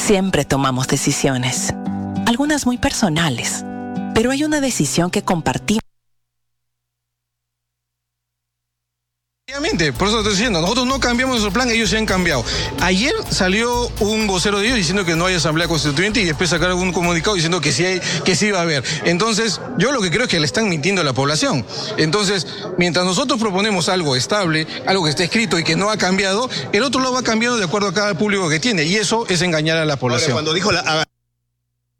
Siempre tomamos decisiones, algunas muy personales, pero hay una decisión que compartimos. Por eso estoy diciendo, nosotros no cambiamos nuestro plan, ellos se han cambiado. Ayer salió un vocero de ellos diciendo que no hay asamblea constituyente y después sacaron un comunicado diciendo que sí va a haber. Entonces, yo lo que creo es que le están mintiendo a la población. Entonces, mientras nosotros proponemos algo estable, algo que esté escrito y que no ha cambiado, el otro lo va cambiando de acuerdo a cada público que tiene, y eso es engañar a la población. Ahora, cuando dijo